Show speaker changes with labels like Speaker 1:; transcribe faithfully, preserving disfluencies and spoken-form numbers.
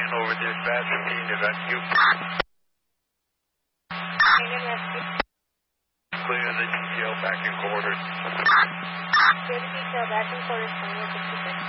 Speaker 1: ten over dispatch, fifteen to rescue. Clear the detail back in quarters.
Speaker 2: Clear the detail back in quarters, twenty-one sixty-six.